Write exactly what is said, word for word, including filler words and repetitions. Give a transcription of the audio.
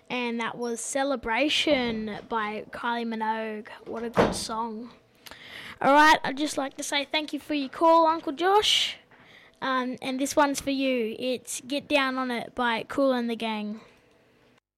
and that was Celebration by Kylie Minogue. What a good song. All right, I'd just like to say thank you for your call, Uncle Josh. Um, and this one's for you. It's Get Down On It by Kool and the Gang.